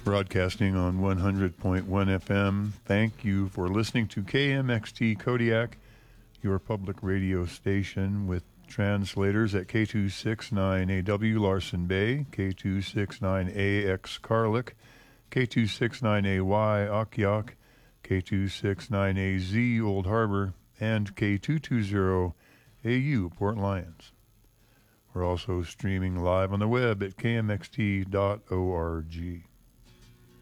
Broadcasting on 100.1 FM. Thank you for listening to KMXT Kodiak, your public radio station with translators at K269AW Larson Bay, K269AX Carlick, K269AY Akiak, K269AZ Old Harbor, and K220AU Port Lions. We're also streaming live on the web at kmxt.org.